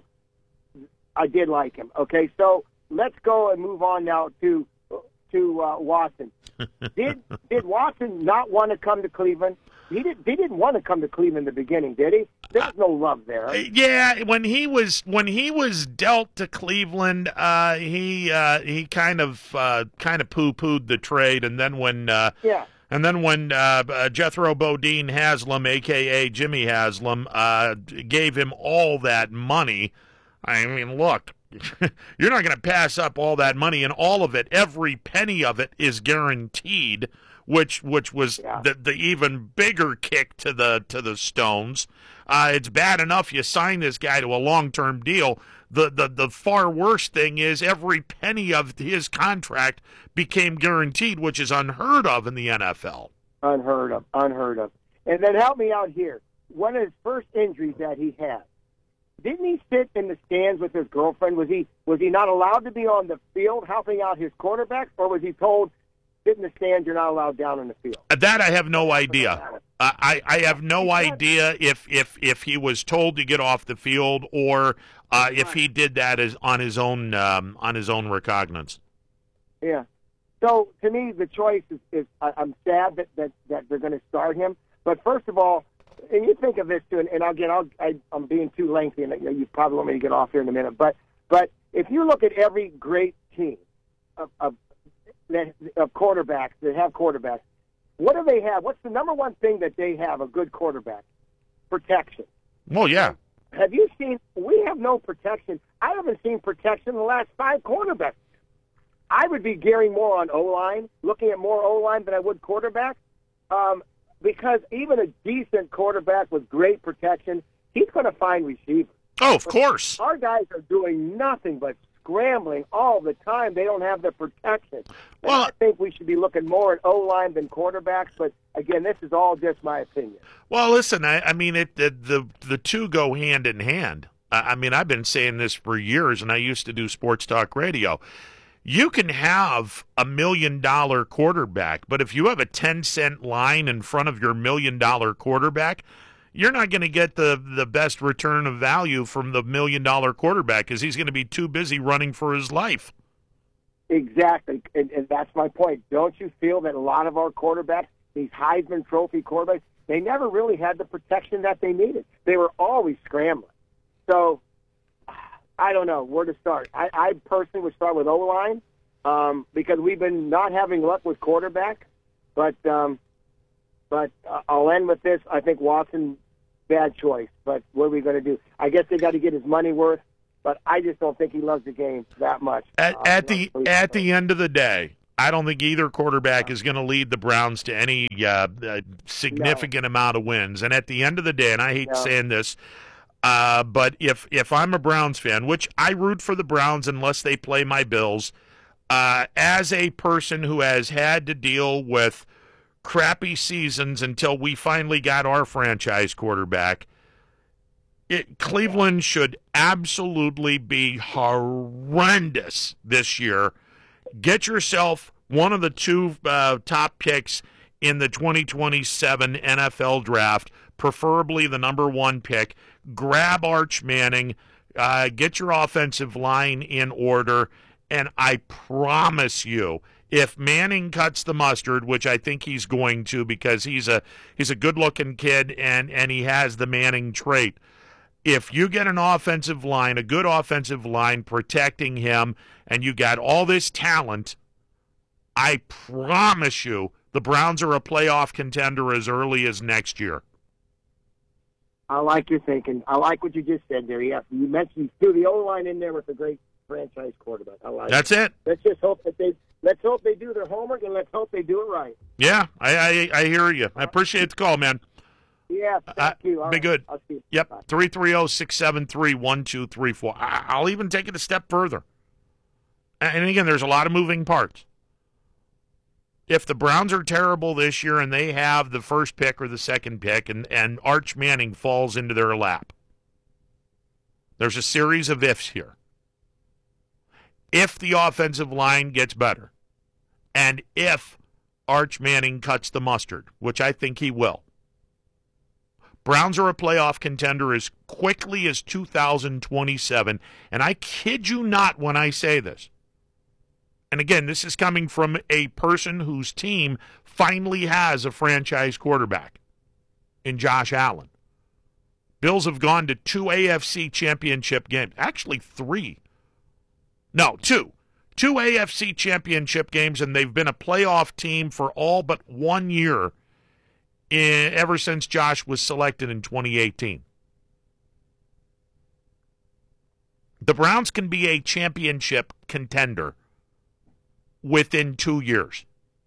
I did like him. Okay, so let's go and move on now to to uh, Watson. Did did Watson not want to come to Cleveland? He didn't. He didn't want to come to Cleveland in the beginning, did he? There was no love there. Yeah, when he was when he was dealt to Cleveland, uh, he uh, he kind of uh, kind of poo pooed the trade, and then when uh, yeah. And then when uh, uh, Jethro Bodine Haslam, a k a. Jimmy Haslam, uh, gave him all that money, I mean, look, you're not going to pass up all that money, and all of it, every penny of it is guaranteed, which which was yeah. the, the even bigger kick to the to the Stones. Uh, it's bad enough you sign this guy to a long-term deal. The, the the far worse thing is every penny of his contract became guaranteed, which is unheard of in the N F L. Unheard of, unheard of. And then help me out here. One of his first injuries that he had, didn't he sit in the stands with his girlfriend? Was he was he not allowed to be on the field helping out his quarterbacks, or was he told, sit in the stands, you're not allowed down in the field? That I have no idea. Uh, I, I have no idea if, if, if he was told to get off the field or uh, if he did that as on his own um, on his own recognizance. Yeah. So to me, the choice is, is I, I'm sad that, that, that they're going to start him. But first of all, and you think of this too, and, and again, I'll, I, I'm being too lengthy, and you, know, you probably want me to get off here in a minute. But but if you look at every great team of, of that of quarterbacks that have quarterbacks, what do they have? What's the number one thing that they have? A good quarterback, protection. Well, yeah. Have you seen? We have no protection. I haven't seen protection in the last five quarterbacks. I would be gearing more on O-line, looking at more O-line than I would quarterback, um, because even a decent quarterback with great protection, he's going to find receivers. Oh, of course. Our guys are doing nothing but scrambling all the time. They don't have the protection. And well, I think we should be looking more at O-line than quarterbacks, but again, this is all just my opinion. Well, listen, I, I mean, it, the, the the two go hand in hand. I mean, I've been saying this for years, and I used to do sports talk radio. You can have a million-dollar quarterback, but if you have a ten-cent line in front of your million-dollar quarterback, you're not going to get the, the best return of value from the million-dollar quarterback because he's going to be too busy running for his life. Exactly, and, and that's my point. Don't you feel that a lot of our quarterbacks, these Heisman Trophy quarterbacks, they never really had the protection that they needed. They were always scrambling. So, I don't know where to start. I, I personally would start with O-line, um, because we've been not having luck with quarterback. But um, but uh, I'll end with this. I think Watson, bad choice. But what are we going to do? I guess they got to get his money worth. But I just don't think he loves the game that much. At, uh, at the at the end of the day, I don't think either quarterback is going to lead the Browns to any uh, uh, significant no. amount of wins. And at the end of the day, and I hate no. saying this, uh, but if if I'm a Browns fan, which I root for the Browns unless they play my Bills, uh, as a person who has had to deal with crappy seasons until we finally got our franchise quarterback, It, Cleveland should absolutely be horrendous this year. Get yourself one of the two uh, top picks in the twenty twenty-seven N F L draft, preferably the number one pick. Grab Arch Manning, uh, get your offensive line in order, and I promise you, if Manning cuts the mustard, which I think he's going to because he's a he's a good-looking kid and, and he has the Manning trait, if you get an offensive line, a good offensive line protecting him, and you got all this talent, I promise you the Browns are a playoff contender as early as next year. I like your thinking. I like what you just said there. Yeah, you mentioned you threw the O-line in there with a great franchise quarterback. I like That's it. it. Let's just hope that they let's hope they do their homework and let's hope they do it right. Yeah, I I, I hear you. I appreciate the call, man. Yeah, thank uh, you. All be right. good. I'll see you. Yep, three three zero, six seven three, one two three four. I'll even take it a step further. And again, there's a lot of moving parts. If the Browns are terrible this year and they have the first pick or the second pick and, and Arch Manning falls into their lap, there's a series of ifs here. If the offensive line gets better, and if Arch Manning cuts the mustard, which I think he will, Browns are a playoff contender as quickly as two thousand twenty-seven, and I kid you not when I say this. And again, this is coming from a person whose team finally has a franchise quarterback in Josh Allen. Bills have gone to two A F C championship games. Actually, three. No, two. Two A F C championship games, and they've been a playoff team for all but one year in, ever since Josh was selected in twenty eighteen. The Browns can be a championship contender within two years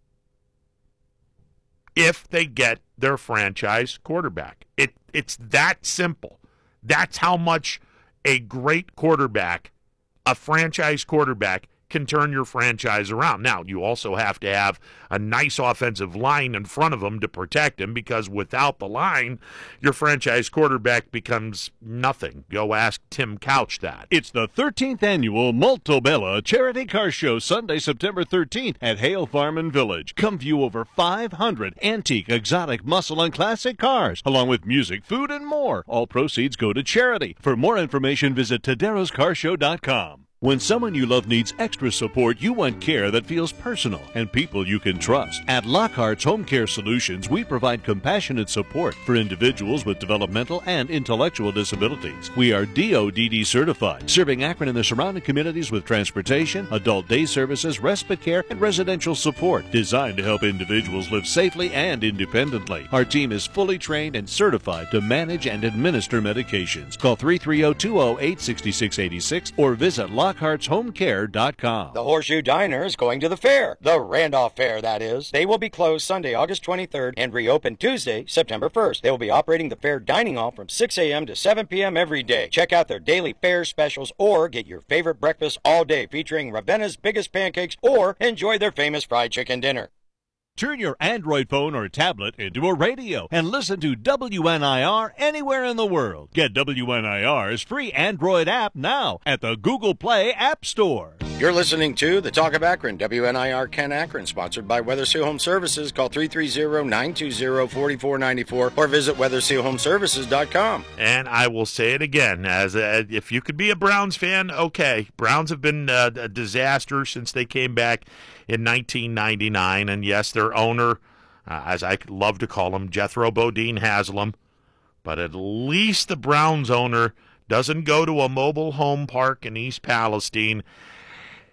if they get their franchise quarterback. It it's that simple. That's how much a great quarterback, a franchise quarterback, can turn your franchise around. Now, you also have to have a nice offensive line in front of them to protect him, because without the line, your franchise quarterback becomes nothing. Go ask Tim Couch that. It's the thirteenth annual Multobella Charity Car Show, Sunday, September thirteenth at Hale Farm and Village. Come view over five hundred antique, exotic, muscle, and classic cars, along with music, food, and more. All proceeds go to charity. For more information, visit Taderos Car Show dot com. When someone you love needs extra support, you want care that feels personal and people you can trust. At Lockhart's Home Care Solutions, we provide compassionate support for individuals with developmental and intellectual disabilities. We are D O D D certified, serving Akron and the surrounding communities with transportation, adult day services, respite care, and residential support designed to help individuals live safely and independently. Our team is fully trained and certified to manage and administer medications. Call three three zero, two zero eight, six six eight six or visit Lockhart's Lockhart's Home Care dot com. The Horseshoe Diner is going to the fair. The Randolph Fair, that is. They will be closed Sunday, August twenty-third, and reopen Tuesday, September first. They will be operating the fair dining hall from six a.m. to seven p.m. every day. Check out their daily fair specials or get your favorite breakfast all day, featuring Ravenna's biggest pancakes, or enjoy their famous fried chicken dinner. Turn your Android phone or tablet into a radio and listen to W N I R anywhere in the world. Get W N I R's free Android app now at the Google Play App Store. You're listening to The Talk of Akron, W N I R Ken Akron, sponsored by Weather Seal Home Services. Call three three zero, nine two zero, four four nine four or visit weather seal home services dot com. And I will say it again, as a, if you could be a Browns fan, okay. Browns have been uh, a disaster since they came back in nineteen ninety-nine, and yes, their owner, uh, as I love to call him, Jethro Bodine Haslam, but at least the Browns owner doesn't go to a mobile home park in East Palestine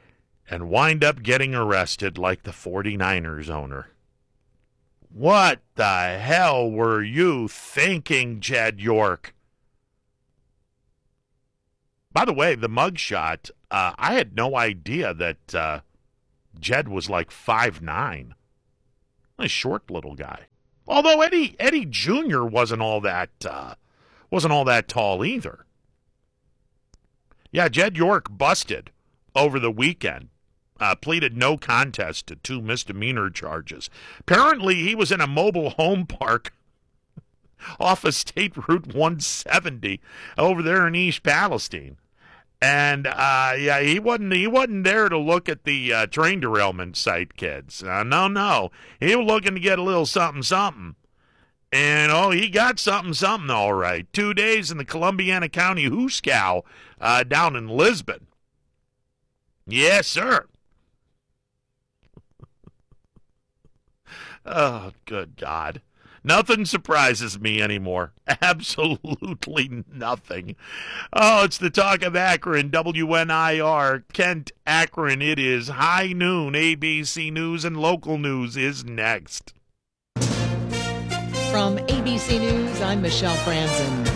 and wind up getting arrested like the 49ers owner. What the hell were you thinking, Jed York? By the way, the mugshot, uh, I had no idea that uh, Jed was like five nine. A short little guy. Although Eddie Eddie Junior wasn't all that uh, wasn't all that tall either. Yeah, Jed York busted over the weekend. Uh, pleaded no contest to two misdemeanor charges. Apparently, he was in a mobile home park off of State Route one seventy over there in East Palestine. And, uh, yeah, he wasn't he wasn't there to look at the uh, train derailment site, kids. Uh, no, no. He was looking to get a little something, something. And, oh, he got something, something, all right. Two days in the Columbiana County Hooscow uh, down in Lisbon. Yes, sir. Oh, good God. Nothing surprises me anymore. Absolutely nothing. Oh, it's the Talk of Akron, W N I R, Kent, Akron. It is high noon. A B C News and local news is next. From A B C News, I'm Michelle Franzen.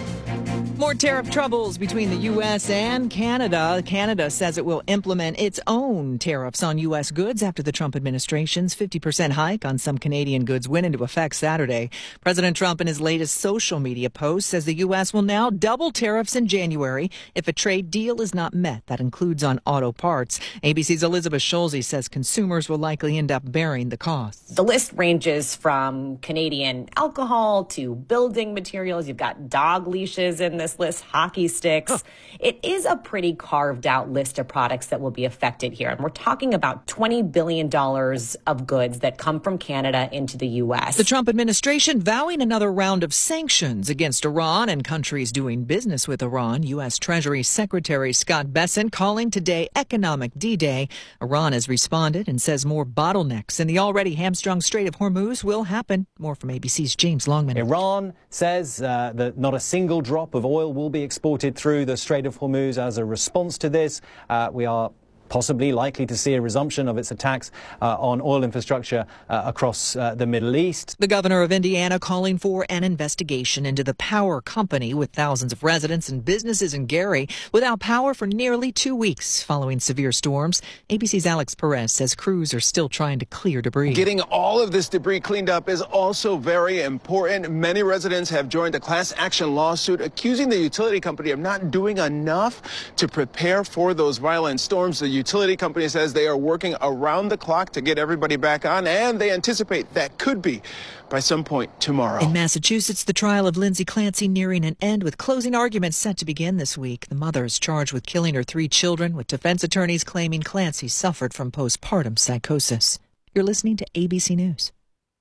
More tariff troubles between the U S and Canada. Canada says it will implement its own tariffs on U S goods after the Trump administration's fifty percent hike on some Canadian goods went into effect Saturday. President Trump in his latest social media post says the U S will now double tariffs in January if a trade deal is not met. That includes on auto parts. A B C's Elizabeth Scholze says consumers will likely end up bearing the costs. The list ranges from Canadian alcohol to building materials. You've got dog leashes in this list, hockey sticks. Huh. It is a pretty carved out list of products that will be affected here. And we're talking about twenty billion dollars of goods that come from Canada into the U S. The Trump administration vowing another round of sanctions against Iran and countries doing business with Iran. U S. Treasury Secretary Scott Bessent calling today economic D-Day. Iran has responded and says more bottlenecks in the already hamstrung Strait of Hormuz will happen. More from A B C's James Longman. Iran says uh, that not a single drop of oil will be exported through the Strait of Hormuz. As a response to this, uh, we are possibly likely to see a resumption of its attacks uh, on oil infrastructure uh, across uh, the Middle East. The governor of Indiana calling for an investigation into the power company with thousands of residents and businesses in Gary without power for nearly two weeks following severe storms. A B C's Alex Perez says crews are still trying to clear debris. Getting all of this debris cleaned up is also very important. Many residents have joined a class action lawsuit accusing the utility company of not doing enough to prepare for those violent storms. The utility company says they are working around the clock to get everybody back on, and they anticipate that could be by some point tomorrow. In Massachusetts, the trial of Lindsay Clancy nearing an end with closing arguments set to begin this week. The mother is charged with killing her three children, with defense attorneys claiming Clancy suffered from postpartum psychosis. You're listening to A B C News.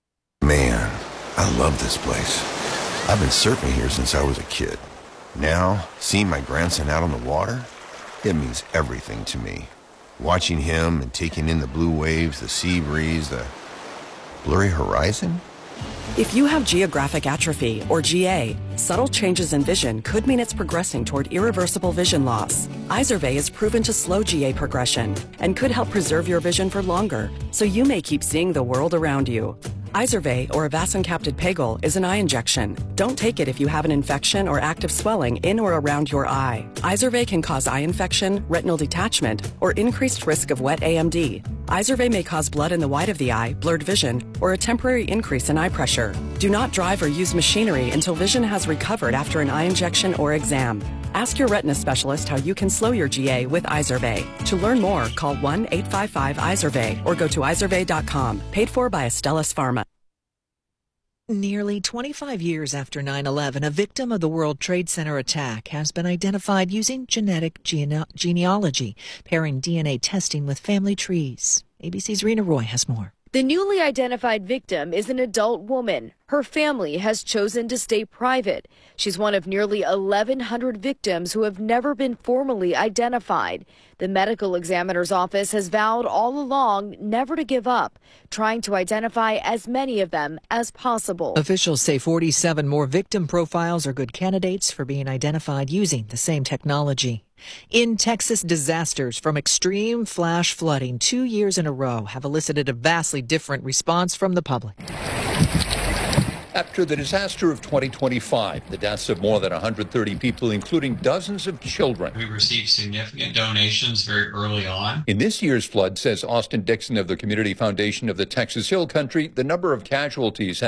Man, I love this place. I've been surfing here since I was a kid. Now, seeing my grandson out on the water, it means everything to me. Watching him and taking in the blue waves, the sea breeze, the blurry horizon. If you have geographic atrophy, or G A, subtle changes in vision could mean it's progressing toward irreversible vision loss. Izervay is proven to slow G A progression and could help preserve your vision for longer, so you may keep seeing the world around you. Izervay, or avacincaptad pegol, is an eye injection. Don't take it if you have an infection or active swelling in or around your eye. Izervay can cause eye infection, retinal detachment, or increased risk of wet A M D. Izervay may cause blood in the white of the eye, blurred vision, or a temporary increase in eye pressure. Do not drive or use machinery until vision has recovered after an eye injection or exam. Ask your retina specialist how you can slow your G A with Izervay. To learn more, call one eight five five Izervay or go to izervay dot com. Paid for by Astellas Pharma. Nearly twenty-five years after nine eleven, a victim of the World Trade Center attack has been identified using genetic gene- genealogy, pairing D N A testing with family trees. A B C's Rena Roy has more. The newly identified victim is an adult woman. Her family has chosen to stay private. She's one of nearly eleven hundred victims who have never been formally identified. The medical examiner's office has vowed all along never to give up, trying to identify as many of them as possible. Officials say forty-seven more victim profiles are good candidates for being identified using the same technology. In Texas, disasters from extreme flash flooding two years in a row have elicited a vastly different response from the public. After the disaster of twenty twenty-five, the deaths of more than one hundred thirty people, including dozens of children. We received significant donations very early on. In this year's flood, says Austin Dixon of the Community Foundation of the Texas Hill Country, the number of casualties has